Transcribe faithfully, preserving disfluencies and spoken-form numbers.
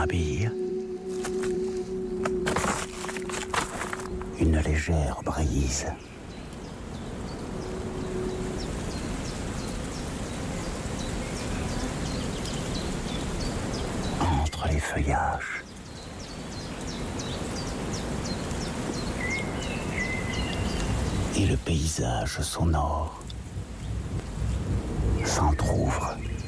rhabille. Une légère brise. Entre les feuillages. Et le paysage sonore s'entr'ouvre.